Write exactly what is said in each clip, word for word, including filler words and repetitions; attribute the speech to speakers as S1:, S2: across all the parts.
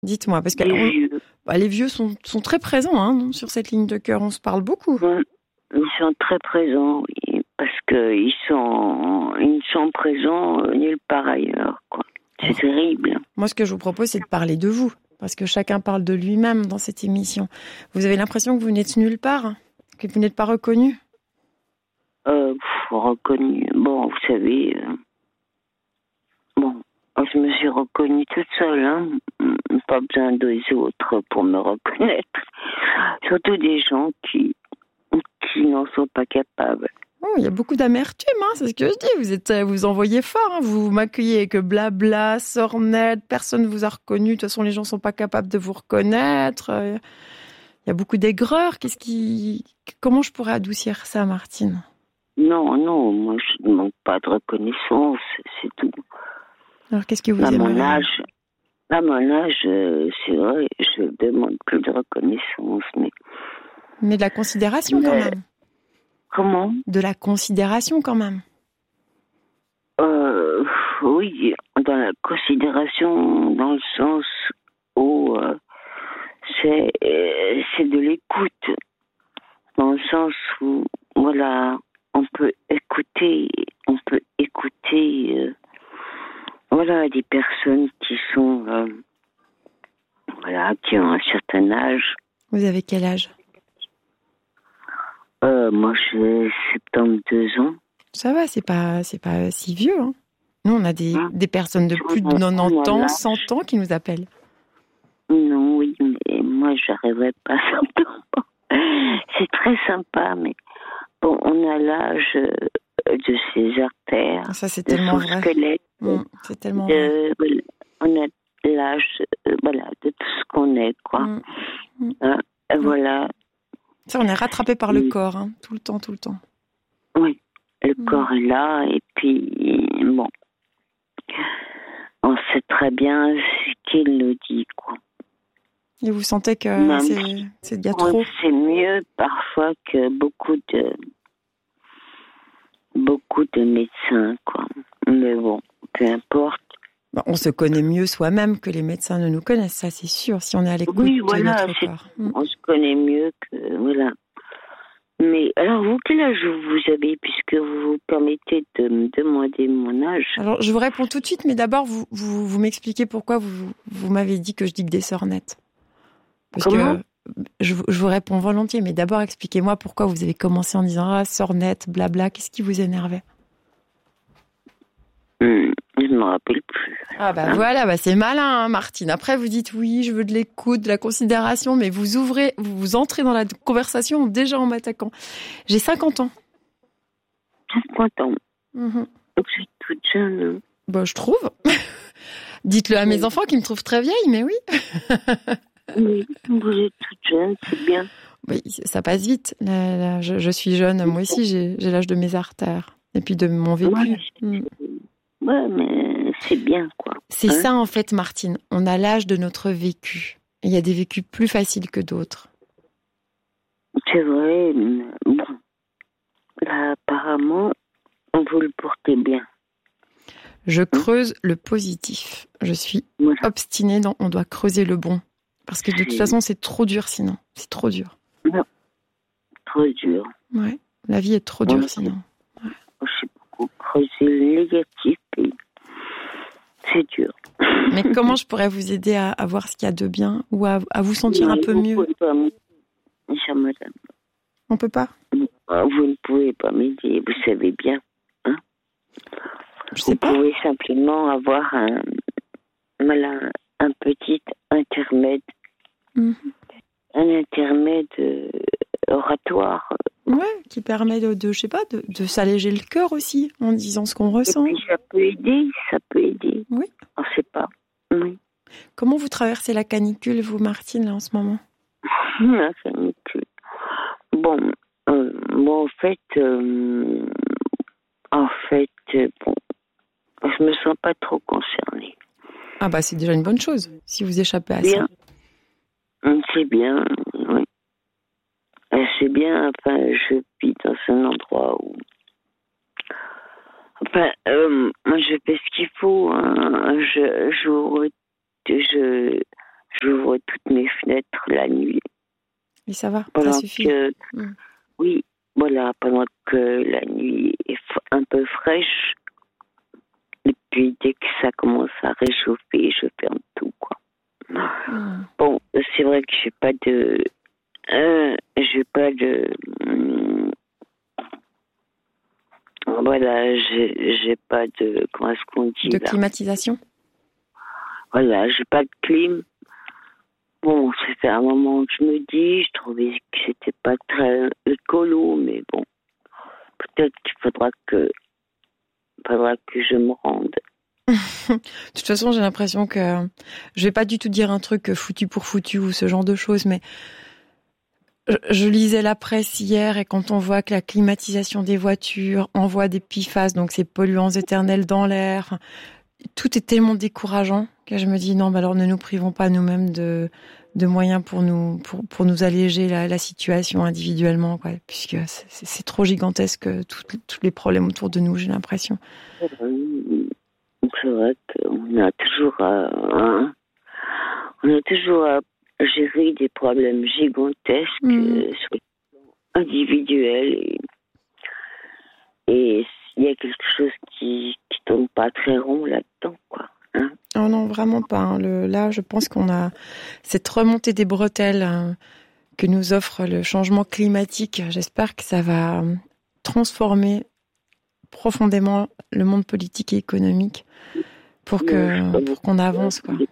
S1: Dites-moi, parce que
S2: Les
S1: on-
S2: vieux.
S1: bah, les vieux sont, sont très présents hein, sur cette ligne de cœur. On se parle beaucoup.
S2: Ouais. Ils sont très présents, oui, parce qu'ils sont, ils sont présents euh, nulle part ailleurs, quoi. C'est terrible.
S1: Moi, ce que je vous propose, c'est de parler de vous. Parce que chacun parle de lui-même dans cette émission. Vous avez l'impression que vous n'êtes nulle part, hein, que vous n'êtes pas reconnu.
S2: Euh, pff, reconnu. Bon, vous savez, euh, bon, je me suis reconnue toute seule, hein. Pas besoin des autres pour me reconnaître. Surtout des gens qui, qui n'en sont pas capables.
S1: Oh, il y a beaucoup d'amertume, hein, c'est ce que je dis. Vous êtes, vous envoyez fort, hein, vous m'accueillez avec blabla, sornette, personne ne vous a reconnu. De toute façon, les gens sont pas capables de vous reconnaître. Il y a beaucoup d'aigreur. Qu'est-ce qui, comment je pourrais adoucir ça, Martine?
S2: Non, non, moi je ne manque pas de reconnaissance, c'est tout.
S1: Alors, qu'est-ce que vous
S2: À mon
S1: aimeriez?
S2: âge, à mon âge, euh, c'est vrai, je ne demande plus de reconnaissance, mais
S1: Mais de la considération quand
S2: Mais-
S1: même.
S2: comment?
S1: De la considération quand même.
S2: Euh, oui, dans la considération, dans le sens où euh, c'est euh, c'est de l'écoute, dans le sens où voilà, on peut écouter, on peut écouter, euh, voilà, des personnes qui sont euh, voilà, qui ont un certain âge.
S1: Vous avez quel âge?
S2: Euh, moi, j'ai soixante-douze ans.
S1: Ça va, c'est pas, c'est pas si vieux. Hein. Nous, on a des,
S2: Hein?
S1: des personnes de plus de quatre-vingt-dix ans, cent ans qui nous appellent.
S2: Non, oui, mais moi, j'arriverai pas à cent ans. C'est très sympa, mais bon, on a l'âge euh, de ses artères,
S1: Ça, c'est
S2: de
S1: tellement
S2: son
S1: vrai.
S2: squelette,
S1: Mmh, c'est tellement vrai.
S2: de, voilà, on a l'âge euh, voilà, de tout ce qu'on est, quoi.
S1: Mmh. Mmh.
S2: Hein, et voilà,
S1: Ça, on est rattrapé par le
S2: Mm.
S1: corps, hein, tout le temps, tout le temps.
S2: oui, le
S1: Mm.
S2: corps est là, et puis, bon, on sait très bien ce qu'il nous dit, quoi.
S1: Et vous sentez que
S2: Même
S1: c'est,
S2: si
S1: c'est il y a
S2: on
S1: trop.
S2: sait mieux parfois que beaucoup de beaucoup de médecins, quoi. Mais bon, peu importe.
S1: Bah, on se connaît mieux soi-même que les médecins ne nous connaissent, ça c'est sûr, si on est à l'écoute
S2: Oui,
S1: de
S2: voilà,
S1: notre
S2: c'est-
S1: corps. Mm.
S2: on se connaît mieux que voilà. Mais alors vous, quel âge vous avez, puisque vous vous permettez de me demander mon âge?
S1: Alors, je vous réponds tout de suite, mais d'abord, vous, vous, vous m'expliquez pourquoi vous, vous m'avez dit que je dis que des sornettes. Parce
S2: Comment
S1: que je, vous- je vous réponds volontiers, mais d'abord, expliquez-moi pourquoi vous avez commencé en disant « Ah, sornette, blabla », qu'est-ce qui vous énervait?
S2: Hmm, Je ne me rappelle plus.
S1: Ah bah
S2: Hein?
S1: voilà, bah c'est malin, hein, Martine. Après, vous dites oui, je veux de l'écoute, de la considération, mais vous ouvrez, vous, vous entrez dans la conversation déjà en m'attaquant. J'ai cinquante ans.
S2: cinquante ans.
S1: Mhm.
S2: Donc je suis toute jeune. Hein.
S1: Bah, je trouve. Dites-le à mes
S2: Oui.
S1: enfants qui me trouvent très vieille, mais oui.
S2: Oui, vous êtes toute jeune, c'est bien.
S1: Oui, ça passe vite. Là, là, je, je suis jeune, moi aussi, j'ai, j'ai l'âge de mes artères. Et puis de mon vécu.
S2: Ouais,
S1: Mm.
S2: Ouais, mais c'est bien, quoi.
S1: C'est
S2: Hein?
S1: ça, en fait, Martine. On a l'âge de notre vécu. Et il y a des vécus plus faciles que d'autres.
S2: C'est vrai, mais bon. Là, apparemment, vous le portez bien.
S1: Je creuse le positif. Je suis
S2: Voilà.
S1: obstinée dans on doit creuser le bon. Parce que de toute
S2: C'est-
S1: façon, c'est trop dur sinon. C'est trop dur.
S2: Trop dur.
S1: Ouais. La vie est trop dure
S2: Ouais.
S1: sinon.
S2: Je sais beaucoup creuser le négatif et c'est dur.
S1: Mais comment je pourrais vous aider à, à voir ce qu'il y a de bien ou à, à vous sentir un peu
S2: vous
S1: mieux?
S2: Pouvez pas m'aider, chère madame.
S1: On peut pas?
S2: Vous ne pouvez pas m'aider, vous savez bien. Hein?
S1: Je
S2: Vous
S1: sais pas.
S2: pouvez simplement avoir un, voilà, un petit intermède,
S1: Mhm.
S2: un intermède euh, oratoire.
S1: Ouais, qui permet de, de je sais pas, de, de s'alléger le cœur aussi en disant ce qu'on
S2: Et
S1: ressent.
S2: puis ça peut aider, ça peut aider.
S1: Oui.
S2: On ne sait pas. Oui.
S1: Comment vous traversez la canicule, vous, Martine, là, en ce moment?
S2: La canicule. Bon, euh, bon, en fait, euh, en fait, euh, bon, je me sens pas trop concernée.
S1: Ah bah c'est déjà une bonne chose, si vous échappez à
S2: Bien,
S1: ça.
S2: c'est bien, oui. Euh, C'est bien, enfin, je vis dans un endroit où, enfin, euh, moi je fais ce qu'il faut, hein. je, je, je la nuit.
S1: Et ça va,
S2: pendant
S1: ça suffit.
S2: Que,
S1: mmh.
S2: Oui, voilà, pendant que la nuit est un peu fraîche. Et puis dès que ça commence à réchauffer, je ferme tout, quoi. Mmh. Bon, c'est vrai que j'ai pas de... Euh, j'ai pas de... Hum, voilà, j'ai, j'ai pas de... Comment est-ce qu'on dit
S1: De
S2: là
S1: climatisation.
S2: Voilà, j'ai pas de clim. Bon, c'était un moment que je me dis, je trouvais que c'était pas très écolo, mais bon, peut-être qu'il faudra que, faudra que je me rende.
S1: De toute façon, j'ai l'impression que je vais pas du tout dire un truc foutu pour foutu ou ce genre de choses, mais je, je lisais la presse hier et quand on voit que la climatisation des voitures envoie des P F A S, donc ces polluants éternels dans l'air, tout est tellement décourageant que je me dis non, bah alors ne nous privons pas nous-mêmes de, de moyens pour nous, pour, pour nous alléger la, la situation individuellement, quoi, puisque c'est, c'est, c'est trop gigantesque tous les problèmes autour de nous, j'ai l'impression.
S2: C'est vrai qu'on a toujours à, hein, on a toujours à gérer des problèmes gigantesques mmh. euh, sur le plan individuel et, et il y a quelque chose qui qui tourne pas très rond là-dedans, quoi. Hein.
S1: Oh non, vraiment pas. Hein. Le, là, je pense qu'on a cette remontée des bretelles hein, que nous offre le changement climatique. J'espère que ça va transformer profondément le monde politique et économique pour que oui, pour qu'on avance, quoi.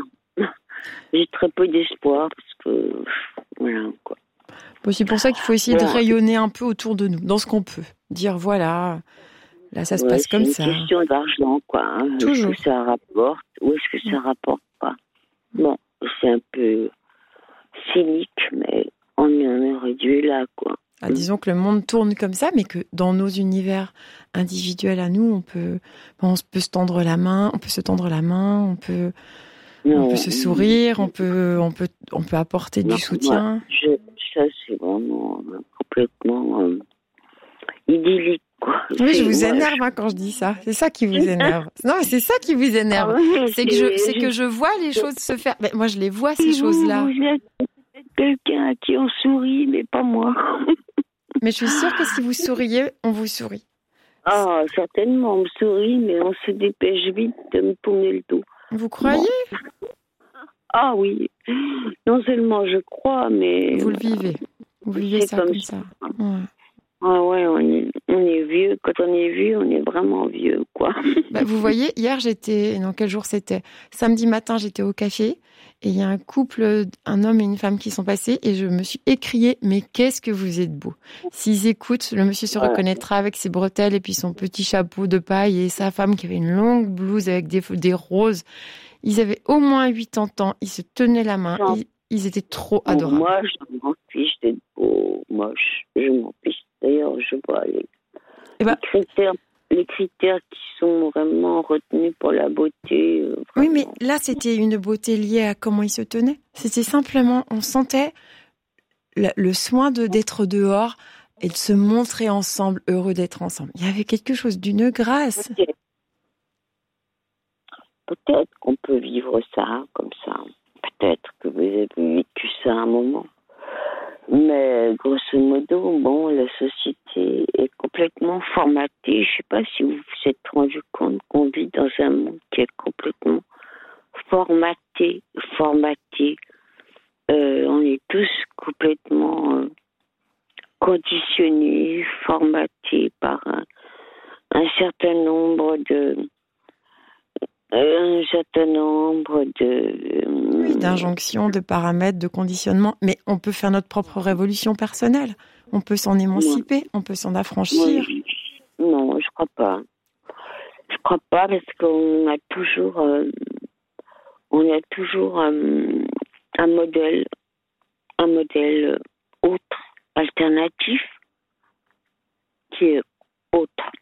S2: J'ai très peu d'espoir parce que voilà, quoi.
S1: Bon, c'est pour ça qu'il faut essayer voilà. de rayonner un peu autour de nous, dans ce qu'on peut. Dire voilà, là ça se
S2: ouais,
S1: passe comme
S2: c'est
S1: ça.
S2: C'est une question d'argent, quoi. Hein.
S1: Toujours.
S2: Est-ce que ça rapporte ou est-ce que ça mmh. rapporte pas? Bon, c'est un peu cynique, mais on en est réduit là, quoi.
S1: Ah, disons que le monde tourne comme ça, mais que dans nos univers individuels à nous, on peut, on peut se tendre la main, on peut se tendre la main, on peut, non, on peut se sourire, on peut, on peut, on peut apporter non, du soutien.
S2: Moi, je, ça c'est vraiment complètement euh, idyllique, quoi.
S1: Oui, c'est, je vous moi, énerve je... hein, quand je dis ça. C'est ça qui vous énerve. Non, mais c'est ça qui vous énerve. Ah oui, c'est, c'est que je, c'est je... que je vois les choses se faire. Mais moi, je les vois ces vous, choses-là.
S2: Vous êtes quelqu'un à qui on sourit, mais pas moi.
S1: Mais je suis sûre que si vous souriez, on vous sourit.
S2: Ah, certainement, on me sourit, mais on se dépêche vite de me tourner le dos.
S1: Vous croyez ?
S2: Bon. Ah oui. Non seulement je crois, mais...
S1: Vous le vivez. Vous vivez ça comme, comme ça. ça. Ouais.
S2: Ah ouais, on est, on est vieux. Quand on est vieux, on est vraiment vieux, quoi.
S1: Bah, vous voyez, hier, j'étais... Non, quel jour c'était ? Samedi matin, j'étais au café. Et il y a un couple, un homme et une femme qui sont passés et je me suis écriée « Mais qu'est-ce que vous êtes beaux !» S'ils écoutent, le monsieur se ouais. reconnaîtra avec ses bretelles et puis son petit chapeau de paille et sa femme qui avait une longue blouse avec des, des roses. Ils avaient au moins quatre-vingts ans, ils se tenaient la main, ils, ils étaient trop adorables.
S2: Moi, je m'en fiche d'être beau, moche, je m'en fiche. D'ailleurs, je vois les, eh ben, les critères les critères qui sont vraiment retenus pour la beauté. Euh,
S1: oui, mais là, c'était une beauté liée à comment ils se tenaient. C'était simplement, on sentait le, le soin de, d'être dehors et de se montrer ensemble, heureux d'être ensemble. Il y avait quelque chose d'une grâce.
S2: Peut-être, Peut-être qu'on peut vivre ça comme ça. Peut-être que vous avez vécu ça un moment. Mais grosso modo, bon, la société est complètement formatée. Je ne sais pas si vous vous êtes rendu compte qu'on vit dans un monde qui est complètement formaté, formaté. Euh, on est tous complètement euh, conditionnés, formatés par un, un certain nombre de un certain nombre de...
S1: Oui, d'injonctions, de paramètres, de conditionnements. Mais on peut faire notre propre révolution personnelle. On peut s'en émanciper, non. On peut s'en affranchir.
S2: Non, je crois pas. Je crois pas parce qu'on a toujours... Euh, on a toujours euh, un modèle, un modèle autre, alternatif, qui est autre.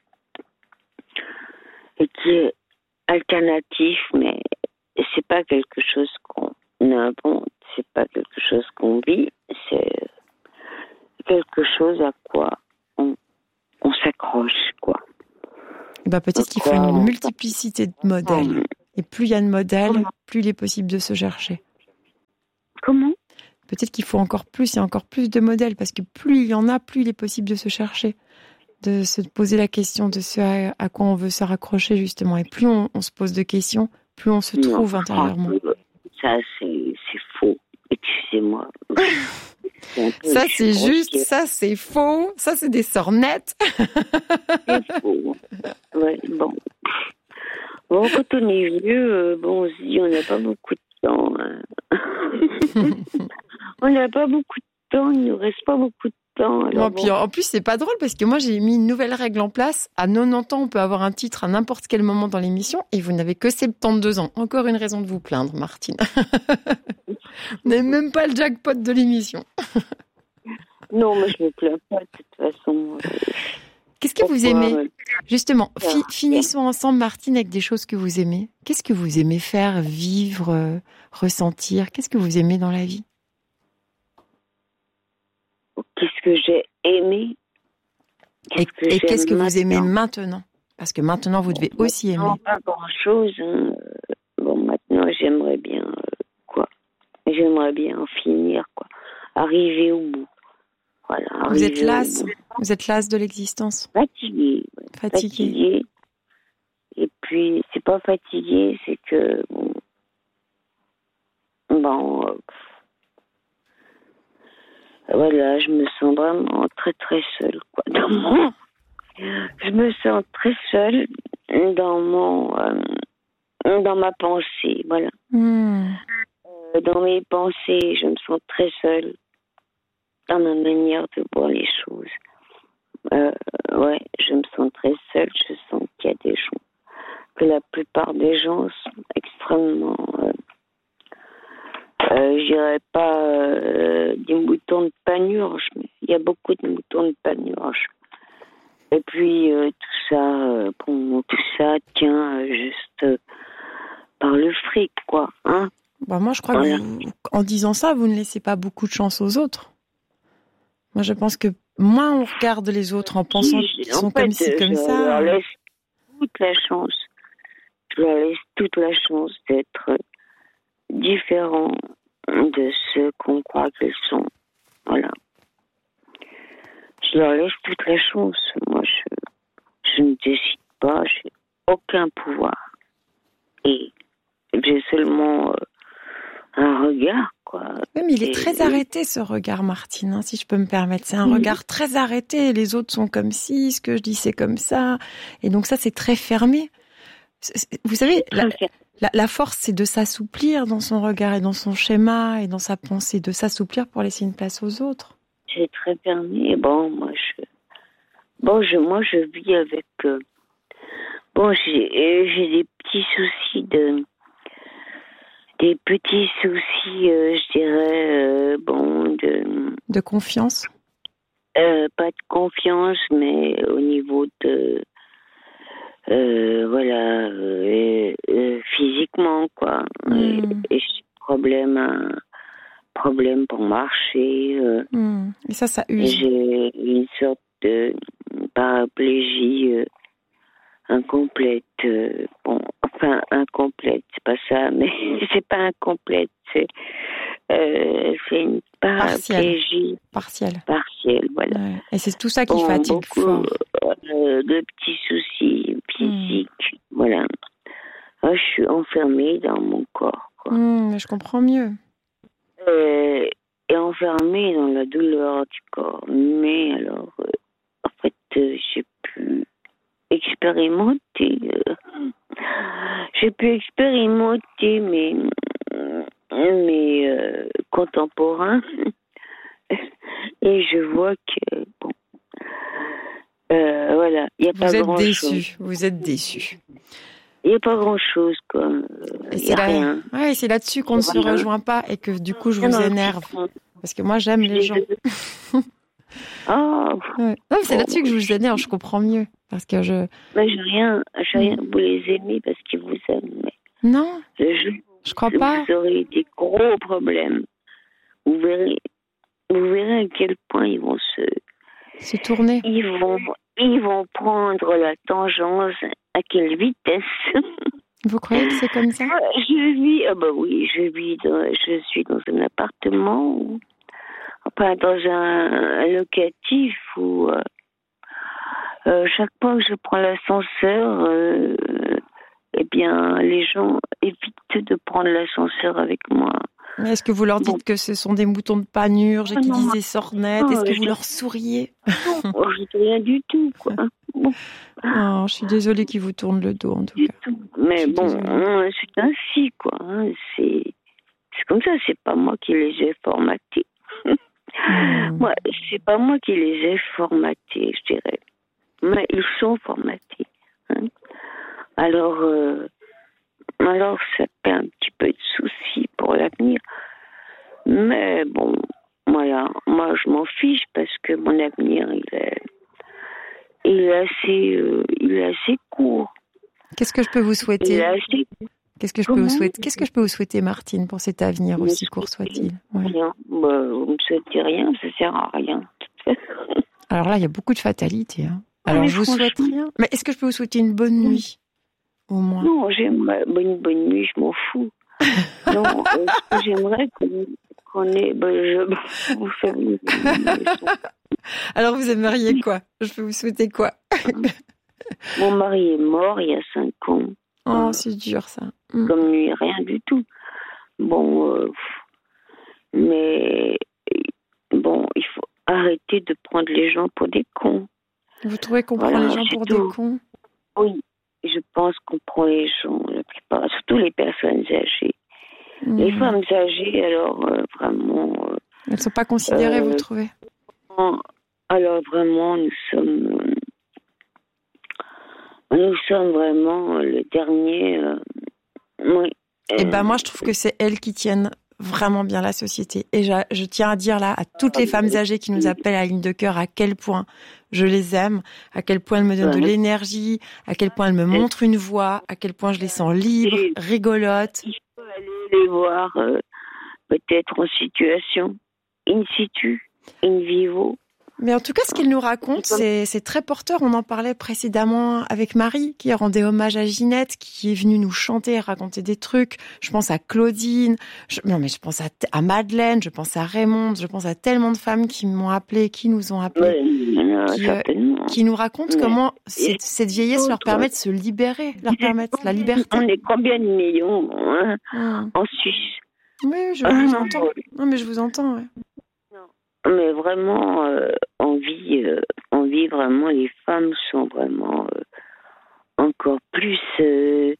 S2: Et qui est alternatif, mais c'est pas quelque chose qu'on invente, c'est pas quelque chose qu'on vit, c'est quelque chose à quoi on, on s'accroche, quoi.
S1: Bah peut-être qu'il faut une multiplicité de modèles. Et plus il y a de modèles, plus il est possible de se chercher.
S2: Comment ?
S1: Peut-être qu'il faut encore plus et encore plus de modèles, parce que plus il y en a, plus il est possible de se chercher, de se poser la question de ce à, à quoi on veut se raccrocher, justement. Et plus on, on se pose de questions, plus on se
S2: Non,
S1: trouve intérieurement.
S2: Ça, c'est, c'est faux. Excusez-moi. C'est
S1: ça, c'est juste, ça, c'est faux. Ça, c'est des sornettes.
S2: C'est faux. Ouais, bon. Bon, quand on est vieux, euh, bon, on se dit, on n'a pas beaucoup de temps. Hein. On n'a pas beaucoup de temps, il ne nous reste pas beaucoup de temps. Alors
S1: non,
S2: bon.
S1: Puis en plus, c'est pas drôle parce que moi, j'ai mis une nouvelle règle en place. À quatre-vingt-dix ans, on peut avoir un titre à n'importe quel moment dans l'émission et vous n'avez que soixante-douze ans. Encore une raison de vous plaindre, Martine. Vous n'avez même pas le jackpot de l'émission.
S2: Non, mais je me plains pas de toute façon.
S1: Qu'est-ce que vous aimez ? Justement, fi- finissons ensemble, Martine, avec des choses que vous aimez. Qu'est-ce que vous aimez faire, vivre, euh, ressentir ? Qu'est-ce que vous aimez dans la vie ?
S2: Qu'est-ce que j'ai aimé ?
S1: Et,
S2: Qu'est-ce
S1: et qu'est-ce que
S2: j'aime
S1: vous aimez
S2: maintenant
S1: maintenant ? Parce que maintenant, vous devez aussi aimer.
S2: Non, pas grand-chose. Hein. Bon, maintenant, j'aimerais bien, euh, quoi. J'aimerais bien en finir, quoi. Arriver au bout. Voilà,
S1: vous êtes
S2: arriver au
S1: lasse
S2: bout.
S1: Vous êtes lasse de l'existence ?
S2: Fatiguée. ouais.
S1: Fatiguée.
S2: Fatiguée. Et puis, c'est pas fatiguée, c'est que, bon, bon euh, voilà, je me sens vraiment très, très seule, quoi. Dans mon... Je me sens très seule dans mon... Euh, dans ma pensée, voilà.
S1: Mmh.
S2: Euh, dans mes pensées, je me sens très seule dans ma manière de voir les choses. Euh, ouais, je me sens très seule. Je sens qu'il y a des gens, que la plupart des gens sont extrêmement, euh, euh, je dirais pas euh, des moutons de panurge, mais il y a beaucoup de moutons de panurge. Et puis euh, tout ça, euh, bon, tout ça tient euh, juste euh, par le fric, quoi, hein.
S1: Bah moi, je crois
S2: Voilà.
S1: que vous, en disant ça, vous ne laissez pas beaucoup de chance aux autres. Moi, je pense que moins on regarde les autres en pensant
S2: Si,
S1: qu'ils
S2: en
S1: sont
S2: fait,
S1: comme ci, comme
S2: je
S1: ça.
S2: leur laisse toute la chance. Je leur laisse toute la chance d'être différents de ce qu'on croit qu'ils sont. Voilà. Je leur laisse toute la chance. Moi, je, je ne décide pas. J'ai aucun pouvoir. Et j'ai seulement euh, un regard, quoi.
S1: Oui, mais il est
S2: Et-
S1: très arrêté, ce regard, Martine, hein, si je peux me permettre. C'est un
S2: Mhm.
S1: regard très arrêté. Les autres sont comme ci, ce que je dis, c'est comme ça. Et donc ça, c'est très fermé. C'est- c'est- Vous savez, la, la, la force, c'est de s'assouplir dans son regard et dans son schéma et dans sa pensée, de s'assouplir pour laisser une place aux autres.
S2: C'est très fermé. Bon, moi, je, bon, je, moi, je vis avec. euh, bon, j'ai, euh, j'ai des petits soucis de, des petits soucis, euh, je dirais, euh, bon, de,
S1: De confiance.
S2: euh, pas de confiance, mais au niveau de, euh, voilà, euh, euh, physiquement, quoi.
S1: Mm.
S2: Et, et j'ai problème, un problème pour marcher. Euh,
S1: Mm. Et ça, ça
S2: et
S1: use.
S2: j'ai une sorte de paraplégie euh, incomplète. euh, bon, enfin, incomplète, c'est pas ça, mais c'est pas incomplète, c'est, euh, c'est une paraplégie
S1: Partiel.
S2: partielle, voilà.
S1: Ouais. Et c'est tout ça qui
S2: Bon,
S1: fatigue
S2: beaucoup
S1: fort.
S2: euh, de petits soucis physiques, voilà. Ah, je suis enfermée dans mon corps, quoi.
S1: Mm, mais je comprends mieux.
S2: Euh, et enfermée dans la douleur du corps. Mais alors, euh, en fait, euh, j'ai pu expérimenter. euh, j'ai pu expérimenter mes, mes euh, contemporains. Et je vois que, bon, euh, voilà, il n'y a
S1: Vous
S2: pas
S1: êtes
S2: grand-chose.
S1: déçu. Vous êtes déçu.
S2: Il n'y a pas grand-chose, quoi. Euh,
S1: Et
S2: Il
S1: c'est
S2: n'y a
S1: là,
S2: rien.
S1: ouais, c'est là-dessus qu'on ne se
S2: Voilà.
S1: rejoint pas et que du coup je
S2: Non,
S1: vous
S2: non,
S1: énerve.
S2: c'est-
S1: Parce que moi j'aime les gens.
S2: Ah,
S1: Ouais. Non, mais c'est
S2: Bon,
S1: là-dessus que je vous énerve, je comprends mieux. Parce que je.
S2: mais j'ai rien, j'ai rien. Vous les aimez parce qu'ils vous aiment. Mais
S1: Non,
S2: le jour
S1: je crois
S2: où
S1: pas.
S2: vous aurez des gros problèmes, vous verrez, vous verrez à quel point ils vont se,
S1: Se tourner.
S2: ils vont, ils vont prendre la tangence. À quelle vitesse?
S1: Vous croyez que c'est comme ça?
S2: Je vis, ah bah oui, je vis, dans, je suis dans un appartement. appartement, ou, enfin dans un, un locatif où euh, euh, chaque fois que je prends l'ascenseur, euh, eh bien les gens évitent de prendre l'ascenseur avec moi.
S1: Mais est-ce que vous leur dites bon. que ce sont des moutons de Panurge et qu'ils disent des sornettes?
S2: Non,
S1: Est-ce que
S2: je...
S1: vous leur souriez?
S2: Non, je dis rien du tout, quoi. Bon.
S1: Oh, je suis désolée qu'ils vous tournent le dos, en tout
S2: du
S1: cas.
S2: Tout. Mais bon, hein, c'est ainsi, quoi. Hein. C'est... c'est comme ça, c'est pas moi qui les ai formatés. mmh. Moi, c'est pas moi qui les ai formatés, je dirais. Mais ils sont formatés. Hein. Alors, euh, alors, ça fait un petit peu de soucis pour l'avenir. Mais bon, voilà, moi je m'en fiche parce que mon avenir, il est, il est assez, euh, il est assez court.
S1: Qu'est-ce que je peux vous souhaiter?
S2: Il est assez...
S1: Qu'est-ce que je peux vous souhaiter? Qu'est-ce que je peux vous souhaiter, Martine, pour cet avenir aussi court soit-il?
S2: Ouais. Rien. Bah, vous ne me souhaitez rien, ça sert à rien.
S1: Alors là, il y a beaucoup de fatalité. Hein. Alors je vous souhaite rien. Mais est-ce que je peux vous souhaiter une bonne nuit, au moins?
S2: Non, j'aimerais une bonne nuit, je m'en fous. Non, euh, ce que j'aimerais qu'on, qu'on ait, ben, je vous fais une...
S1: Alors vous aimeriez quoi? Je peux vous souhaiter quoi?
S2: Mon mari est mort il y a cinq ans.
S1: Oh, c'est dur ça.
S2: Comme lui, rien du tout. Bon, euh, mais bon, il faut arrêter de prendre les gens pour des cons.
S1: Vous trouvez qu'on voilà, prend les gens pour tout. des cons?
S2: Oui, je pense qu'on prend les gens, la plupart, surtout les personnes âgées. Mmh. Les femmes âgées, alors euh, vraiment... Euh,
S1: Elles ne sont pas considérées, euh, vous trouvez?
S2: Alors vraiment, nous sommes... Nous sommes vraiment le dernier... Euh, oui.
S1: Et ben moi, je trouve que c'est elles qui tiennent vraiment bien la société. Et je, je tiens à dire là, à toutes les femmes âgées qui nous appellent à la ligne de cœur, à quel point je les aime, à quel point elles me donnent de l'énergie, à quel point elles me montrent une voie, à quel point je les sens libres, rigolotes.
S2: Il faut aller les voir euh, peut-être en situation, in situ, in vivo.
S1: Mais en tout cas, ce qu'ils nous racontent, c'est, c'est très porteur. On en parlait précédemment avec Marie, qui rendait hommage à Ginette, qui est venue nous chanter et raconter des trucs. Je pense à Claudine, je, non mais je pense à, à Madeleine, je pense à Raymond, je pense à tellement de femmes qui m'ont appelé, qui nous ont appelé,
S2: ouais,
S1: qui, euh, qui nous racontent ouais. comment cette, cette vieillesse leur permet de se libérer, leur permet la liberté.
S2: On est combien de millions hein, hum. en Suisse?
S1: Oui, je vous ah, entends. Non mais je vous entends, ouais.
S2: Mais vraiment, euh, on vit, euh, on vit vraiment, les femmes sont vraiment euh, encore plus, euh,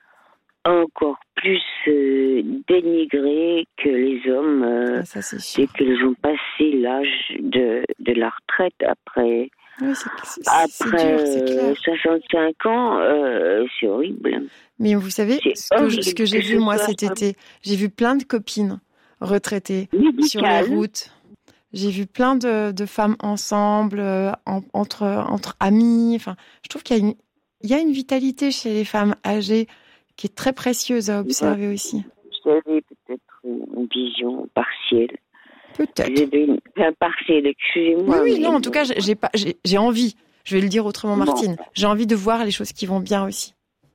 S2: encore plus euh, dénigrées que les hommes euh,
S1: ah, ça, c'est sûr.
S2: dès qu'ils ont passé l'âge de, de la retraite après.
S1: Oui, c'est, c'est,
S2: après
S1: c'est dur, c'est clair.
S2: Euh, soixante-cinq ans, euh, c'est horrible.
S1: Mais vous savez, ce que, je, ce que j'ai vu moi cet été, j'ai vu plein de copines retraitées médical. Sur les routes. J'ai vu plein de, de femmes ensemble, euh, en, entre, entre amis. Enfin, je trouve qu'il y a, une, il y a une vitalité chez les femmes âgées qui est très précieuse à observer aussi.
S2: Vous avez peut-être une vision partielle.
S1: Peut-être.
S2: Vous avez une, enfin, partielle, excusez-moi.
S1: Oui, oui, non, en tout cas, j'ai, pas, j'ai, j'ai envie. Je vais le dire autrement, Martine. Bon. J'ai envie de voir les choses qui vont bien aussi.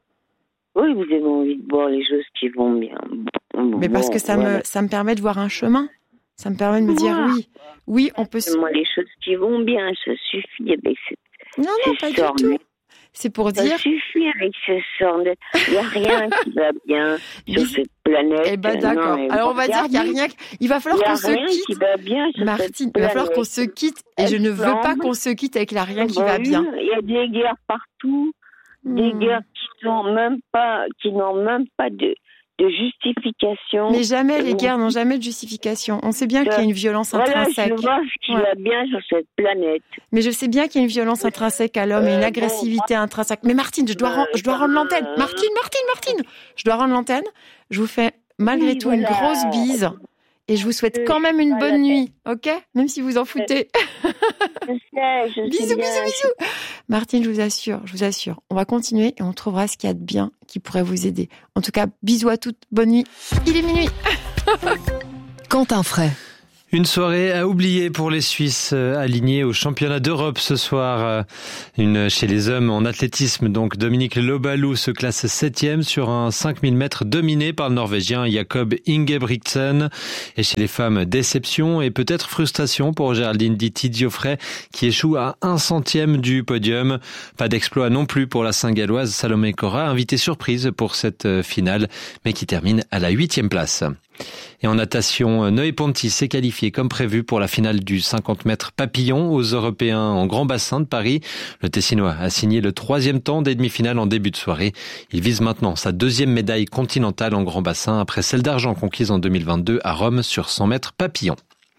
S2: Oui, vous avez envie de voir les choses qui vont bien. Bon,
S1: Mais parce que ça, voilà. me, ça me permet de voir un chemin. Ça me permet de me dire oui, oui, on peut.
S2: Moi, les choses qui vont bien, ça suffit avec cette.
S1: Non, non, pas du tout. C'est pour
S2: ça
S1: dire.
S2: Ça suffit avec ces sornettes. Il n'y a rien qui va bien sur cette planète.
S1: Eh ben d'accord. Non, alors on va dire qu'il n'y a rien. Il va falloir qu'on se quitte.
S2: Qui va bien sur
S1: Martine, il va falloir qu'on se quitte. Et je ne veux pas qu'on se quitte avec la rien qui va bien.
S2: Il y a des guerres partout, des guerres qui n'ont même pas, qui n'ont même pas de. de justification.
S1: Mais jamais, les guerres n'ont jamais de justification. On sait bien qu'il y a une violence intrinsèque.
S2: Voilà, je vois ce qui ouais. va bien sur cette planète.
S1: Mais je sais bien qu'il y a une violence intrinsèque à l'homme euh, et une agressivité bon, intrinsèque. Mais Martine, je dois, euh, rend, je dois rendre l'antenne. Martine, Martine, Martine, je dois rendre l'antenne. Je vous fais malgré oui, tout voilà. une grosse bise. Et je vous souhaite quand même une bonne nuit, ok? Même si vous en foutez.
S2: Je sais, je
S1: bisous,
S2: sais
S1: bisous, bisous. Martine, je vous assure, je vous assure. On va continuer et on trouvera ce qu'il y a de bien qui pourrait vous aider. En tout cas, bisous à toutes, bonne nuit. Il est minuit.
S3: Quentin Fray. Une soirée à oublier pour les Suisses alignés au championnat d'Europe ce soir. Une chez les hommes en athlétisme, donc Dominique Lobalou se classe septième sur un cinq mille mètres dominé par le Norvégien Jakob Ingebrigtsen. Et chez les femmes, déception et peut-être frustration pour Géraldine Ditty-Diofray qui échoue à un centième du podium. Pas d'exploit non plus pour la Saint-Galloise Salomé Cora, invitée surprise pour cette finale, mais qui termine à la huitième place. Et en natation, Noé Ponti s'est qualifié comme prévu pour la finale du cinquante mètres papillon aux Européens en grand bassin de Paris. Le Tessinois a signé le troisième temps des demi-finales en début de soirée. Il vise maintenant sa deuxième médaille continentale en grand bassin après celle d'argent conquise en deux mille vingt-deux à Rome sur cent mètres papillon.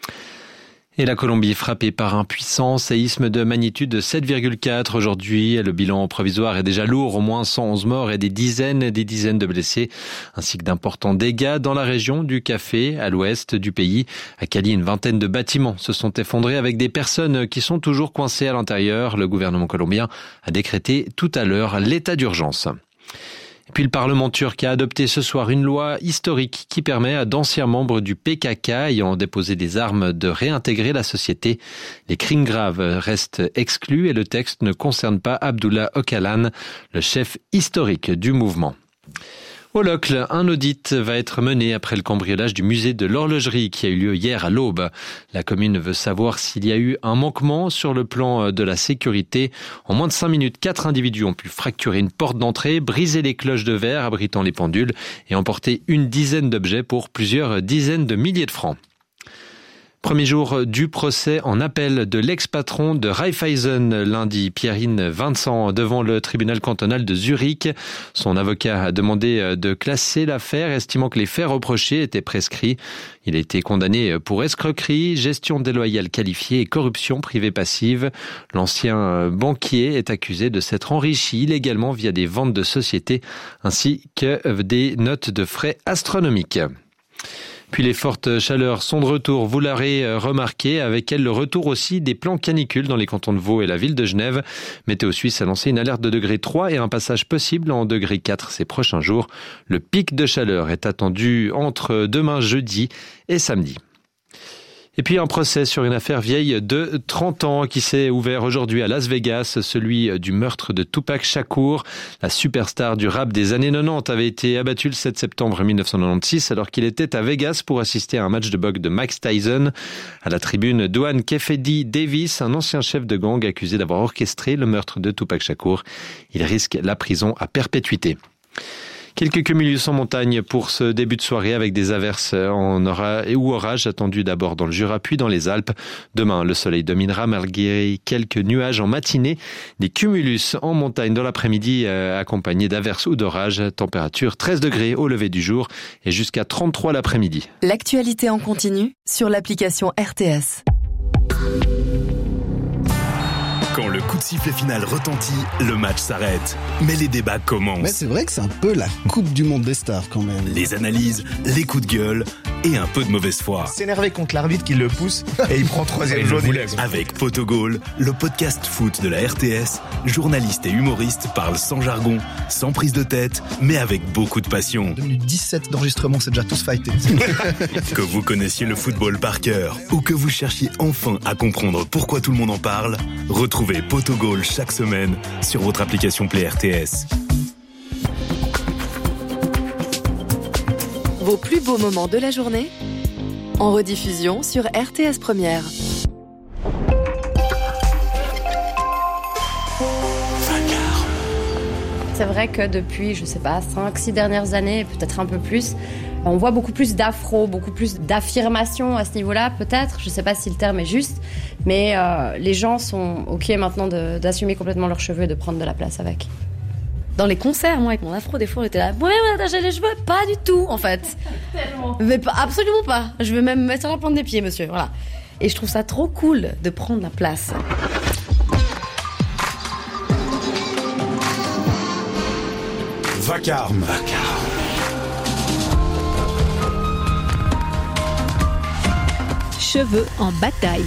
S3: Et la Colombie frappée par un puissant séisme de magnitude sept virgule quatre aujourd'hui. Le bilan provisoire est déjà lourd, au moins cent onze morts et des dizaines et des dizaines de blessés, ainsi que d'importants dégâts dans la région du Café, à l'ouest du pays. À Cali, une vingtaine de bâtiments se sont effondrés avec des personnes qui sont toujours coincées à l'intérieur. Le gouvernement colombien a décrété tout à l'heure l'état d'urgence. Et puis le Parlement turc a adopté ce soir une loi historique qui permet à d'anciens membres du P K K ayant déposé des armes de réintégrer la société. Les crimes graves restent exclus et le texte ne concerne pas Abdullah Öcalan, le chef historique du mouvement. Au Locle, un audit va être mené après le cambriolage du musée de l'horlogerie qui a eu lieu hier à l'aube. La commune veut savoir s'il y a eu un manquement sur le plan de la sécurité. En moins de cinq minutes, quatre individus ont pu fracturer une porte d'entrée, briser les cloches de verre abritant les pendules et emporter une dizaine d'objets pour plusieurs dizaines de milliers de francs. Premier jour du procès en appel de l'ex-patron de Raiffeisen lundi, Pierre-Yves Vincent, devant le tribunal cantonal de Zurich. Son avocat a demandé de classer l'affaire, estimant que les faits reprochés étaient prescrits. Il a été condamné pour escroquerie, gestion déloyale qualifiée et corruption privée passive. L'ancien banquier est accusé de s'être enrichi illégalement via des ventes de sociétés ainsi que des notes de frais astronomiques. Puis les fortes chaleurs sont de retour, vous l'aurez remarqué, avec elles le retour aussi des plans canicules dans les cantons de Vaud et la ville de Genève. Météo Suisse a lancé une alerte de degré trois et un passage possible en degré quatre ces prochains jours. Le pic de chaleur est attendu entre demain jeudi et samedi. Et puis un procès sur une affaire vieille de trente ans qui s'est ouvert aujourd'hui à Las Vegas, celui du meurtre de Tupac Shakur. La superstar du rap des années quatre-vingt-dix avait été abattu le sept septembre mille neuf cent quatre-vingt-seize alors qu'il était à Vegas pour assister à un match de boxe de Mike Tyson. À la tribune, Dwan Kefedi Davis, un ancien chef de gang accusé d'avoir orchestré le meurtre de Tupac Shakur. Il risque la prison à perpétuité. Quelques cumulus en montagne pour ce début de soirée avec des averses en orage ou orage attendus d'abord dans le Jura puis dans les Alpes. Demain, le soleil dominera malgré quelques nuages en matinée. Des cumulus en montagne dans l'après-midi euh, accompagnés d'averses ou d'orages. Température treize degrés au lever du jour et jusqu'à trente-trois l'après-midi.
S4: L'actualité en continu sur l'application R T S.
S5: Quand le coup de sifflet final retentit, le match s'arrête. Mais les débats commencent.
S6: Mais c'est vrai que c'est un peu la Coupe du Monde des stars quand même.
S5: Les analyses, les coups de gueule et un peu de mauvaise foi.
S7: S'énerver contre l'arbitre qui le pousse et il prend troisième jaune.
S5: Avec Potogol, le podcast foot de la R T S, journalistes et humoristes parlent sans jargon, sans prise de tête, mais avec beaucoup de passion.
S7: deux minutes dix-sept d'enregistrement, c'est déjà tous fightés.
S5: Que vous connaissiez le football par cœur ou que vous cherchiez enfin à comprendre pourquoi tout le monde en parle, retrouvez Potogol chaque semaine sur votre application Play R T S.
S4: Vos plus beaux moments de la journée en rediffusion sur R T S Première.
S8: C'est vrai que depuis, je sais pas, cinq six dernières années, peut-être un peu plus, on voit beaucoup plus d'afro, beaucoup plus d'affirmation à ce niveau-là, peut-être. Je sais pas si le terme est juste, mais euh, les gens sont OK maintenant de, d'assumer complètement leurs cheveux et de prendre de la place avec.
S9: Dans les concerts, moi, avec mon afro, des fois, on était là, ouais, on a attaché les cheveux, pas du tout, en fait. Tellement. Mais pas, absolument pas. Je vais même mettre sur la pointe des pieds, monsieur, voilà. Et je trouve ça trop cool de prendre la place.
S5: Vacarme. Vacarme.
S10: Cheveux en bataille.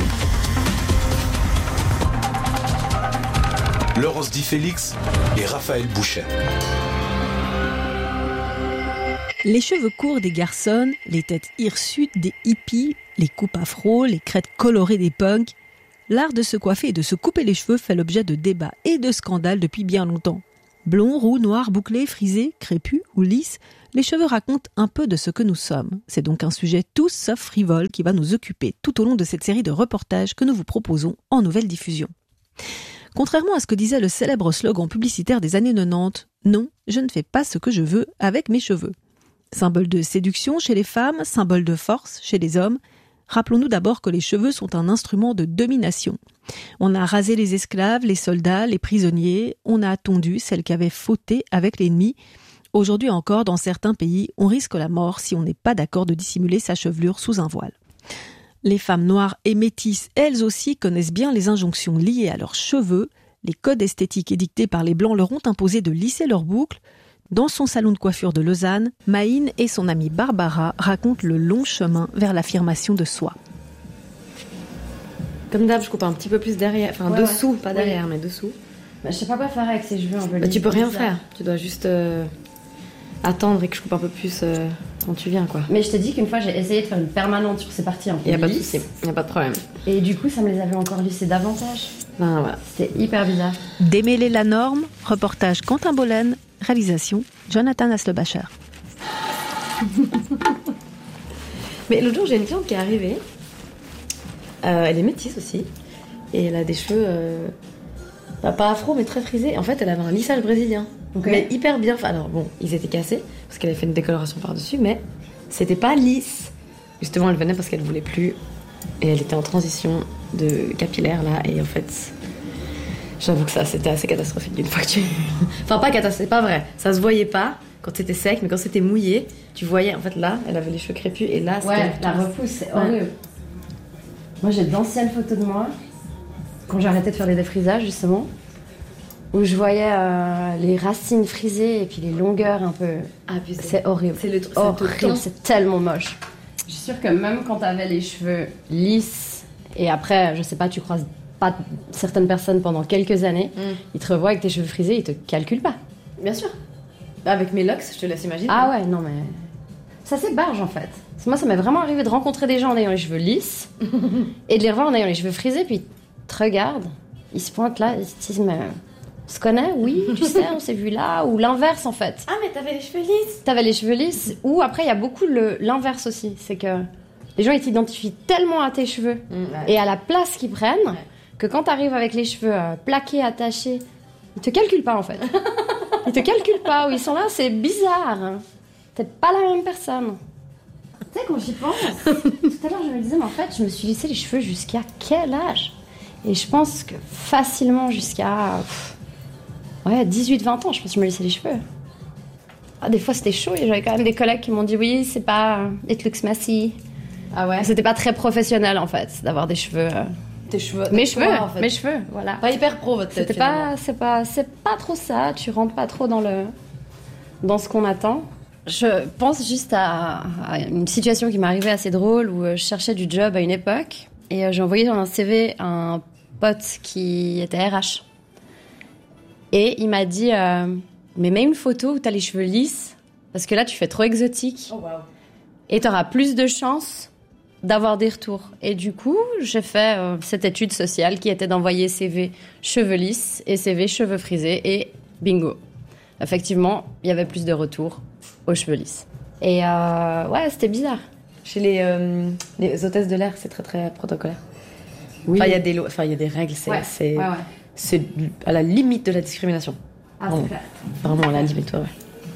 S5: Laurence Di Félix et Raphaël Bouchet.
S10: Les cheveux courts des garçons, les têtes hirsutes des hippies, les coupes afro, les crêtes colorées des punks. L'art de se coiffer et de se couper les cheveux fait l'objet de débats et de scandales depuis bien longtemps. Blond, roux, noir, bouclé, frisé, crépus ou lisse, les cheveux racontent un peu de ce que nous sommes. C'est donc un sujet tout sauf frivole qui va nous occuper tout au long de cette série de reportages que nous vous proposons en nouvelle diffusion. Contrairement à ce que disait le célèbre slogan publicitaire des années quatre-vingt-dix, non, je ne fais pas ce que je veux avec mes cheveux. Symbole de séduction chez les femmes, symbole de force chez les hommes. Rappelons-nous d'abord que les cheveux sont un instrument de domination. On a rasé les esclaves, les soldats, les prisonniers, on a tondu celles qui avaient fauté avec l'ennemi. Aujourd'hui encore, dans certains pays, on risque la mort si on n'est pas d'accord de dissimuler sa chevelure sous un voile. Les femmes noires et métisses, elles aussi, connaissent bien les injonctions liées à leurs cheveux. Les codes esthétiques édictés par les Blancs leur ont imposé de lisser leurs boucles. Dans son salon de coiffure de Lausanne, Maïn et son amie Barbara racontent le long chemin vers l'affirmation de soi.
S9: Comme d'hab, je coupe un petit peu plus derrière, enfin
S8: ouais,
S9: dessous,
S8: ouais.
S9: pas derrière, oui. mais dessous.
S8: Bah, je sais pas quoi faire avec ces cheveux un peu.
S9: Bah, tu peux rien faire, tu dois juste euh, attendre et que je coupe un peu plus euh, quand tu viens, quoi.
S8: Mais je te dis qu'une fois j'ai essayé de faire une permanente sur ces parties un peu.
S9: Il y a pas de
S8: lisses.
S9: souci, il y a pas de problème.
S8: Et du coup, ça me les avait encore lissés davantage.
S9: Ben voilà.
S8: C'était hyper bizarre.
S10: Démêler la norme, reportage Quentin Bollen, réalisation Jonathan Aslebacher.
S9: Mais l'autre jour, j'ai une cliente qui est arrivée. Euh, elle est métisse aussi. Et elle a des cheveux, euh, bah, pas afro, mais très frisés. En fait, elle avait un lissage brésilien. Okay. Mais hyper bien. Enfin, alors bon, ils étaient cassés, parce qu'elle avait fait une décoloration par-dessus, mais c'était pas lisse. Justement, elle venait parce qu'elle voulait plus. Et elle était en transition de capillaire, là. Et en fait, j'avoue que ça, c'était assez catastrophique d'une fois que tu... Enfin, pas catastrophique, c'est pas vrai. Ça se voyait pas quand c'était sec, mais quand c'était mouillé, tu voyais, en fait, là, elle avait les cheveux crépus, et là, c'était...
S8: Ouais, la repousse, c'est horrible. Ouais. Moi, j'ai d'anciennes photos de moi, quand j'ai arrêté de faire des défrisages, justement, où je voyais euh, les racines frisées et puis les longueurs un peu...
S9: Ah, putain.
S8: C'est horrible.
S9: C'est le
S8: truc horrible, c'est tellement moche. Je suis sûre que même quand t'avais les cheveux lisses, et après, je sais pas, tu croises pas certaines personnes pendant quelques années, mm. ils te revoient avec tes cheveux frisés, ils te calculent pas.
S9: Bien sûr. Avec mes locks, je te laisse imaginer.
S8: Ah ouais, non mais... Ça s'ébarge en fait. Parce que moi, ça m'est vraiment arrivé de rencontrer des gens en ayant les cheveux lisses et de les revoir en ayant les cheveux frisés, puis ils te regardent, ils se pointent là, ils se disent mais... On se connaît, oui, tu sais, on s'est vu là, ou l'inverse en fait.
S9: Ah mais t'avais les cheveux lisses.
S8: T'avais les cheveux lisses, ou après il y a beaucoup le, l'inverse aussi, c'est que les gens ils t'identifient tellement à tes cheveux mmh, ouais. et à la place qu'ils prennent, ouais. que quand t'arrives avec les cheveux euh, plaqués, attachés, ils te calculent pas en fait. Ils te calculent pas, ou ils sont là, c'est bizarre. T'es pas la même personne. Tu sais, quand j'y pense, tout à l'heure je me disais, mais en fait, je me suis lissé les cheveux jusqu'à quel âge? Et je pense que facilement jusqu'à... Pff, ouais, dix-huit vingt ans, je pense que je me lissais les cheveux. Ah, des fois, c'était chaud et j'avais quand même des collègues qui m'ont dit oui, c'est pas... It looks messy.
S9: Ah ouais?
S8: C'était pas très professionnel, en fait, d'avoir des cheveux... Euh...
S9: Tes cheveux?
S8: Mes cheveux,
S9: quoi, en fait.
S8: mes cheveux, voilà.
S9: Pas hyper pro, votre tête,
S8: C'était pas, c'est pas, c'est pas trop ça. Tu rentres pas trop dans le... dans ce qu'on attend. Je pense juste à, à une situation qui m'est arrivée assez drôle où je cherchais du job à une époque et j'ai envoyé dans un C V à un pote qui était R H. Et il m'a dit euh, mais mets une photo où t'as les cheveux lisses parce que là tu fais trop exotique.
S9: Oh, wow.
S8: Et t'auras plus de chances d'avoir des retours. Et du coup, j'ai fait euh, cette étude sociale qui était d'envoyer C V cheveux lisses et C V cheveux frisés et bingo. Effectivement, il y avait plus de retours aux cheveux lisses. Et euh, ouais, c'était bizarre.
S9: Chez les, euh, les hôtesses de l'air, c'est très très protocolaire. Oui. Enfin, il y a des lo- enfin, il y a des règles, c'est,
S8: ouais.
S9: c'est,
S8: ouais, ouais.
S9: c'est à la limite de la discrimination.
S8: Ah,
S9: vraiment,
S8: c'est clair.
S9: Vraiment à la limite, ouais.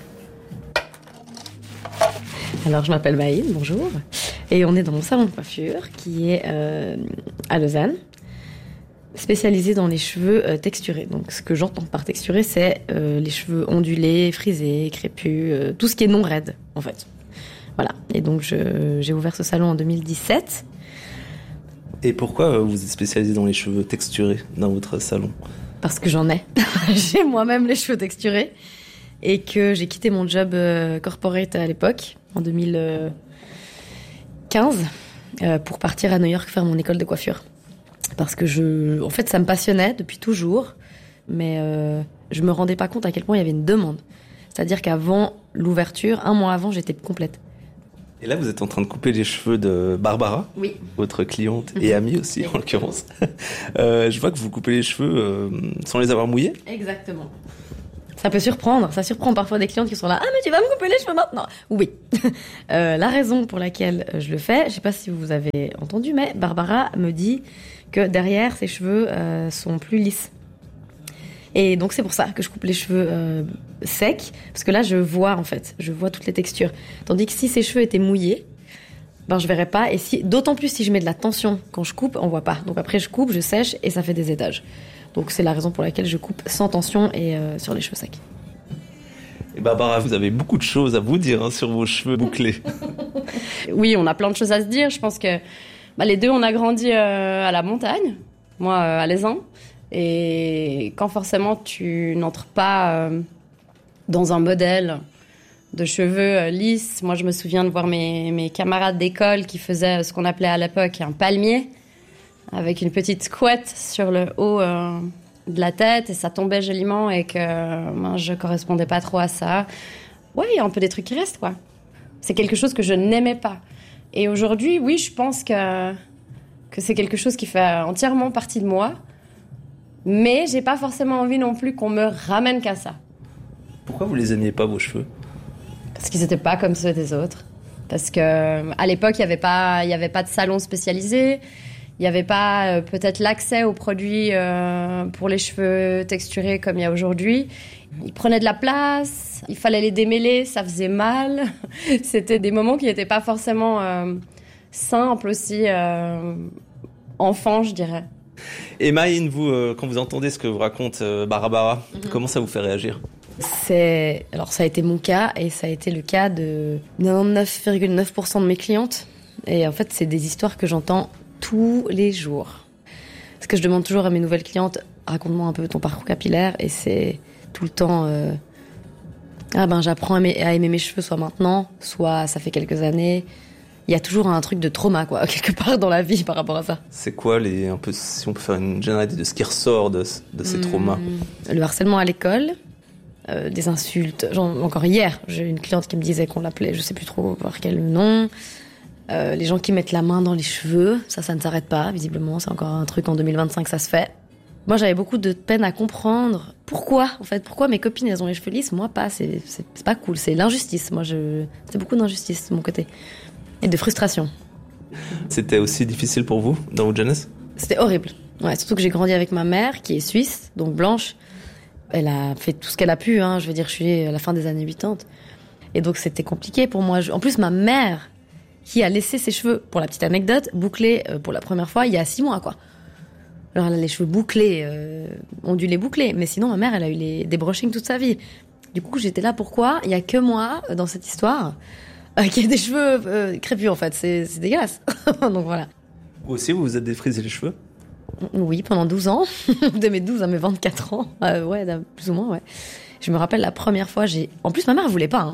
S9: Alors, je m'appelle Maïn, bonjour. Et on est dans mon salon de coiffure qui est euh, à Lausanne, spécialisé dans les cheveux euh, texturés. Donc, ce que j'entends par texturé, c'est euh, les cheveux ondulés, frisés, crépus, euh, tout ce qui est non raide, en fait. Voilà. Et donc, je, j'ai ouvert ce salon en deux mille dix-sept.
S11: Et pourquoi vous êtes spécialisé dans les cheveux texturés dans votre salon?
S9: Parce que j'en ai. J'ai moi-même les cheveux texturés. Et que j'ai quitté mon job euh, corporate à l'époque, en deux mille quinze, euh, pour partir à New York faire mon école de coiffure. Parce que je, en fait, ça me passionnait depuis toujours, mais euh, je me rendais pas compte à quel point il y avait une demande. C'est-à-dire qu'avant l'ouverture, un mois avant, j'étais complète.
S11: Et là, vous êtes en train de couper les cheveux de Barbara,
S9: oui.
S11: votre cliente et amie aussi, en l'occurrence. Euh, je vois que vous coupez les cheveux euh, sans les avoir mouillés.
S9: Exactement. Ça peut surprendre, ça surprend parfois des clientes qui sont là « Ah, mais tu vas me couper les cheveux maintenant !» Oui. euh, la raison pour laquelle je le fais, je sais pas si vous avez entendu, mais Barbara me dit que derrière, ses cheveux euh, sont plus lisses. Et donc c'est pour ça que je coupe les cheveux euh, secs, parce que là je vois en fait, je vois toutes les textures. Tandis que si ses cheveux étaient mouillés, ben je verrais pas. Et si, d'autant plus si je mets de la tension quand je coupe, on voit pas. Donc après je coupe, je sèche et ça fait des étages. Donc c'est la raison pour laquelle je coupe sans tension et euh, sur les cheveux secs.
S11: Et Barbara, vous avez beaucoup de choses à vous dire hein, sur vos cheveux bouclés.
S8: Oui, on a plein de choses à se dire. Je pense que bah, les deux, on a grandi euh, à la montagne, moi euh, à l'Aisin. Et quand forcément tu n'entres pas euh, dans un modèle de cheveux euh, lisses, moi je me souviens de voir mes, mes camarades d'école qui faisaient ce qu'on appelait à l'époque un palmier, avec une petite couette sur le haut euh, de la tête et ça tombait joliment et que ben, je correspondais pas trop à ça. Ouais, il y a un peu des trucs qui restent, quoi. C'est quelque chose que je n'aimais pas. Et aujourd'hui, oui, je pense que, que c'est quelque chose qui fait entièrement partie de moi. Mais j'ai pas forcément envie non plus qu'on me ramène qu'à ça.
S11: Pourquoi vous les aimiez pas, vos cheveux ?
S8: Parce qu'ils étaient pas comme ceux des autres. Parce que à l'époque, il y avait pas, il y avait pas de salon spécialisé. Il y avait pas euh, peut-être l'accès aux produits euh, pour les cheveux texturés comme il y a aujourd'hui. Ils prenaient de la place. Il fallait les démêler, ça faisait mal. C'était des moments qui n'étaient pas forcément euh, simples aussi, euh, enfants, je dirais.
S11: Et Maïne, vous, euh, quand vous entendez ce que vous raconte euh, Barbara, mm-hmm. comment ça vous fait réagir ?
S9: C'est... Alors ça a été mon cas et ça a été le cas de quatre-vingt-dix-neuf virgule neuf pour cent de mes clientes. Et en fait, c'est des histoires que j'entends tous les jours. Parce que je demande toujours à mes nouvelles clientes, raconte-moi un peu ton parcours capillaire. Et c'est tout le temps, euh, ah ben j'apprends à aimer, à aimer mes cheveux, soit maintenant, soit ça fait quelques années. Il y a toujours un truc de trauma, quoi, quelque part dans la vie par rapport à ça.
S11: C'est quoi, les, un peu, si on peut faire une généralité de ce qui ressort de, de ces mmh, traumas ?
S9: Le harcèlement à l'école, euh, des insultes. Genre, encore hier, j'ai une cliente qui me disait qu'on l'appelait, je sais plus trop par quel nom. Euh, les gens qui mettent la main dans les cheveux, ça, ça ne s'arrête pas, visiblement. C'est encore un truc en deux mille vingt-cinq, ça se fait. Moi, j'avais beaucoup de peine à comprendre pourquoi, en fait, pourquoi mes copines, elles ont les cheveux lisses, moi pas. C'est, c'est, c'est pas cool, c'est l'injustice. Moi, je, c'est beaucoup d'injustice de mon côté. Et de frustration.
S11: C'était aussi difficile pour vous, dans votre jeunesse ?
S9: C'était horrible. Ouais, surtout que j'ai grandi avec ma mère, qui est suisse, donc blanche. Elle a fait tout ce qu'elle a pu, hein. Je veux dire, je suis à la fin des années quatre-vingt-dix. Et donc, c'était compliqué pour moi. En plus, ma mère, qui a laissé ses cheveux, pour la petite anecdote, bouclés pour la première fois il y a six mois, quoi. Alors, elle a les cheveux bouclés, euh, ondulés bouclés. Mais sinon, ma mère, elle a eu les, des brushings toute sa vie. Du coup, j'étais là, pourquoi ? Il y a que moi, dans cette histoire, qui a des cheveux euh, crépus, en fait. C'est, c'est dégueulasse. Donc voilà.
S11: Vous aussi, vous vous êtes défrisé les cheveux ?
S9: Oui, pendant douze ans. De mes douze à mes vingt-quatre ans. Euh, ouais, plus ou moins, ouais. Je me rappelle la première fois, j'ai... En plus, ma mère, elle voulait pas. Hein.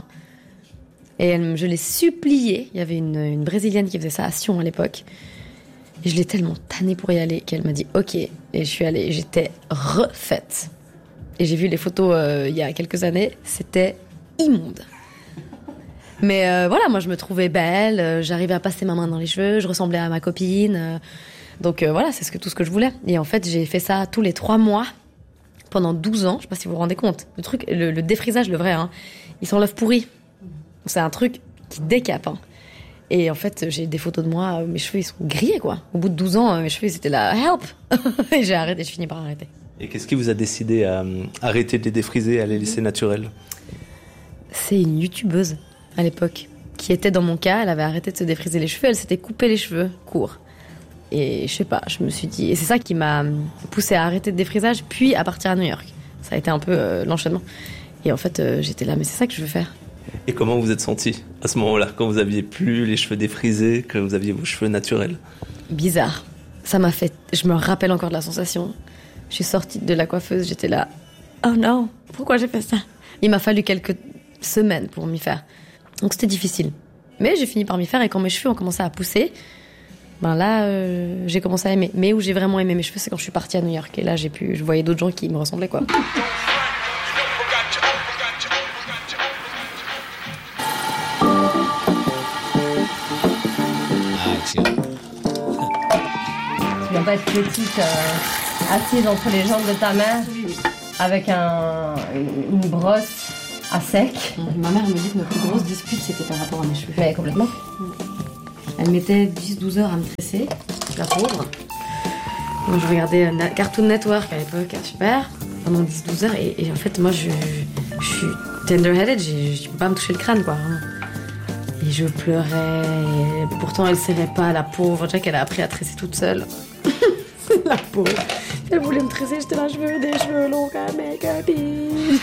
S9: Et elle, je l'ai suppliée. Il y avait une, une Brésilienne qui faisait ça à Sion à l'époque. Et je l'ai tellement tannée pour y aller qu'elle m'a dit OK. Et je suis allée. Et j'étais refaite. Et j'ai vu les photos euh, il y a quelques années. C'était immonde. Mais euh, voilà, moi je me trouvais belle, euh, j'arrivais à passer ma main dans les cheveux, je ressemblais à ma copine. Euh, donc euh, voilà, c'est ce que, tout ce que je voulais. Et en fait, j'ai fait ça tous les trois mois, pendant douze ans. Je sais pas si vous vous rendez compte. Le truc, le, le défrisage, le vrai, hein, il sent l'œuf pourri. C'est un truc qui décape. Hein. Et en fait, j'ai des photos de moi, mes cheveux ils sont grillés, quoi. Au bout de douze ans, mes cheveux ils étaient là, help. Et j'ai arrêté, je finis par arrêter.
S11: Et qu'est-ce qui vous a décidé à euh, arrêter de les défriser et à les laisser naturels ?
S9: C'est une youtubeuse à l'époque, qui était dans mon cas, elle avait arrêté de se défriser les cheveux, elle s'était coupé les cheveux courts. Et je sais pas, je me suis dit... Et c'est ça qui m'a poussée à arrêter de défrisage, puis à partir à New York. Ça a été un peu euh, l'enchaînement. Et en fait, euh, j'étais là, mais c'est ça que je veux faire.
S11: Et comment vous vous êtes sentie à ce moment-là, quand vous aviez plus les cheveux défrisés, que vous aviez vos cheveux naturels ?
S9: Bizarre. Ça m'a fait... Je me rappelle encore de la sensation. Je suis sortie de la coiffeuse, j'étais là... Oh non, pourquoi j'ai fait ça ? Il m'a fallu quelques semaines pour m'y faire. Donc c'était difficile. Mais j'ai fini par m'y faire et quand mes cheveux ont commencé à pousser, ben là, euh, j'ai commencé à aimer. Mais où j'ai vraiment aimé mes cheveux, c'est quand je suis partie à New York. Et là, j'ai pu, je voyais d'autres gens qui me ressemblaient, quoi.
S8: Tu vas pas être petite, euh, assise entre les jambes de ta mère, avec un, une brosse à sec.
S9: Ma mère me dit que notre plus grosse dispute, c'était par rapport à mes cheveux.
S8: Mais complètement.
S9: Elle mettait dix douze heures à me tresser, la pauvre. Donc, je regardais euh, Cartoon Network à l'époque, super, pendant dix douze heures. Et, et en fait, moi, je, je suis tender-headed, je, je peux pas me toucher le crâne, quoi. Et je pleurais, et pourtant elle serrait pas, la pauvre. Déjà qu'elle a appris à tresser toute seule. La pauvre. Elle voulait me tresser, j'étais là, je veux des cheveux longs comme mes copines.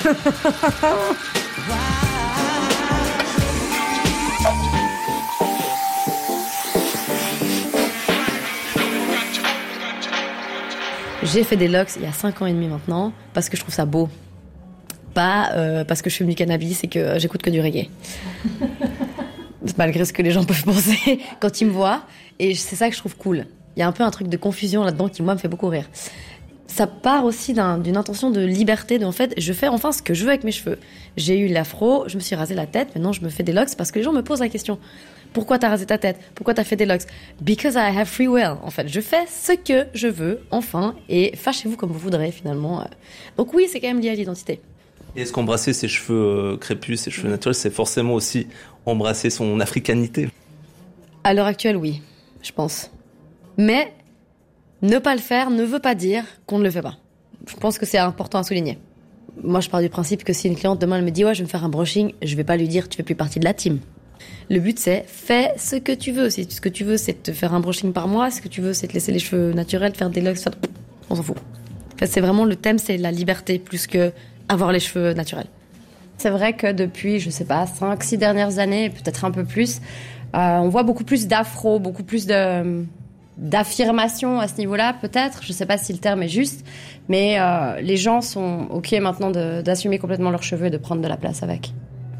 S9: J'ai fait des locks il y a cinq ans et demi maintenant, parce que je trouve ça beau. Pas euh, parce que je fume du cannabis et que j'écoute que du reggae. Malgré ce que les gens peuvent penser quand ils me voient. Et c'est ça que je trouve cool. Il y a un peu un truc de confusion là-dedans qui, moi, me fait beaucoup rire. Ça part aussi d'un, d'une intention de liberté, de en fait, je fais enfin ce que je veux avec mes cheveux. J'ai eu l'afro, je me suis rasé la tête, maintenant je me fais des locks parce que les gens me posent la question. Pourquoi t'as rasé ta tête? Pourquoi t'as fait des locks? Because I have free will. En fait, je fais ce que je veux, enfin, et fâchez-vous comme vous voudrez, finalement. Donc oui, c'est quand même lié à l'identité.
S11: Et est-ce qu'embrasser ses cheveux crépus, ses cheveux naturels, c'est forcément aussi embrasser son africanité?
S9: À l'heure actuelle, oui, je pense. Mais ne pas le faire ne veut pas dire qu'on ne le fait pas. Je pense que c'est important à souligner. Moi, je pars du principe que si une cliente demain elle me dit « ouais, je vais me faire un brushing », je vais pas lui dire « tu fais plus partie de la team ». Le but, c'est fais ce que tu veux. Si ce que tu veux, c'est te faire un brushing par mois, ce que tu veux, c'est te laisser les cheveux naturels, faire des locks, faire... on s'en fout. En fait, c'est vraiment le thème, c'est la liberté plus que avoir les cheveux naturels.
S8: C'est vrai que depuis, je sais pas, cinq, six dernières années, peut-être un peu plus, euh, on voit beaucoup plus d'afro, beaucoup plus de, d'affirmation à ce niveau-là, peut-être. Je sais pas si le terme est juste, mais euh, les gens sont OK maintenant de, d'assumer complètement leurs cheveux et de prendre de la place avec.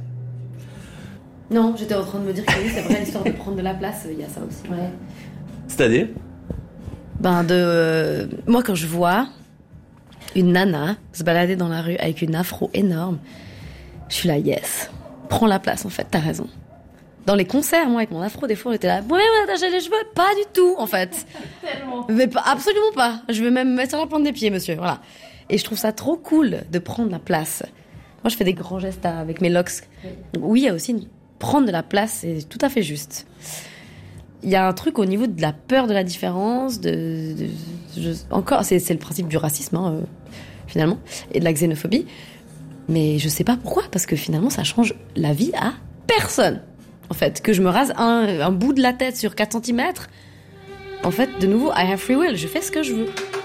S9: Non, j'étais en train de me dire que oui, c'est vrai, l'histoire de prendre de la place, il y a ça aussi. Ouais.
S11: C'est-à-dire?
S9: Ben, de... Euh, moi, quand je vois une nana se balader dans la rue avec une afro énorme, je suis là, yes, prends la place, en fait, t'as raison. Dans les concerts, moi, avec mon afro, des fois, on était là, ouais, on a attaché les cheveux, pas du tout, en fait. Tellement. Mais pas, absolument pas. Je vais même mettre sur la plante des pieds, monsieur, voilà. Et je trouve ça trop cool de prendre la place. Moi, je fais des grands gestes avec mes locks. Oui, il y a aussi une... prendre de la place, c'est tout à fait juste. Il y a un truc au niveau de la peur de la différence, de, de je, encore, c'est, c'est le principe du racisme, hein, euh, finalement, et de la xénophobie. Mais je sais pas pourquoi, parce que finalement, ça change la vie à personne. En fait, que je me rase un, un bout de la tête sur quatre centimètres, en fait, de nouveau, I have free will, je fais ce que je veux.